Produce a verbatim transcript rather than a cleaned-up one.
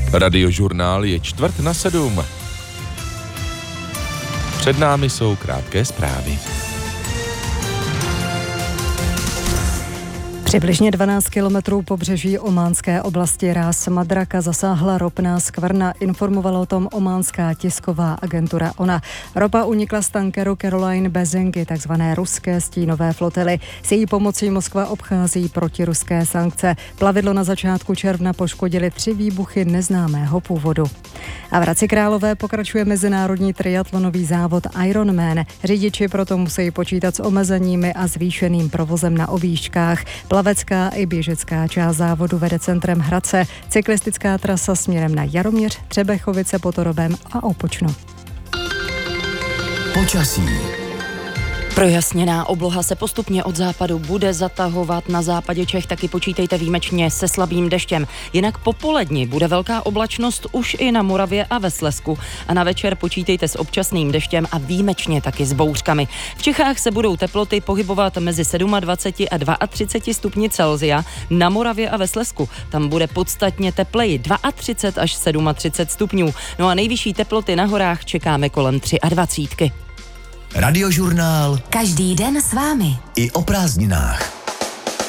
Radiožurnál je čtvrt na sedm. Před námi jsou krátké zprávy. Přibližně dvanáct kilometrů pobřeží ománské oblasti Ras Madraka zasáhla ropná skvrna, informovala o tom ománská tisková agentura O N A. Ropa unikla z tankeru Caroline Bezenky, takzvané ruské stínové flotily. S její pomocí Moskva obchází protiruské sankce. Plavidlo na začátku června poškodily tři výbuchy neznámého původu. A v Hradci Králové pokračuje mezinárodní triatlonový závod Ironman. Řidiči proto musí počítat s omezeními a zvýšeným provozem na objížďkách. Plavecká i běžecká část závodu vede centrem Hradce. Cyklistická trasa směrem na Jaroměř, Třebechovice pod Orobem a Opočno. Počasí. Projasněná obloha se postupně od západu bude zatahovat. Na západě Čech taky počítejte výjimečně se slabým deštěm. Jinak popoledni bude velká oblačnost už i na Moravě a ve Slezsku. A na večer počítejte s občasným deštěm a výjimečně taky s bouřkami. V Čechách se budou teploty pohybovat mezi třicet sedm a třicet dva stupni Celsia. Na Moravě a ve Slezsku tam bude podstatně tepleji, třicet dva až třicet sedm stupňů. No a nejvyšší teploty na horách čekáme kolem dvacet tři. Radiožurnál. Každý den s vámi. I o prázdninách.